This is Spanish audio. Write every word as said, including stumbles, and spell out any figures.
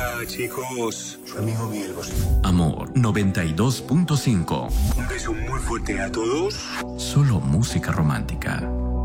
Hola, chicos. Su amigo Miguel Bosé. Amor noventa y dos punto cinco. Un beso muy fuerte a todos. Solo música romántica.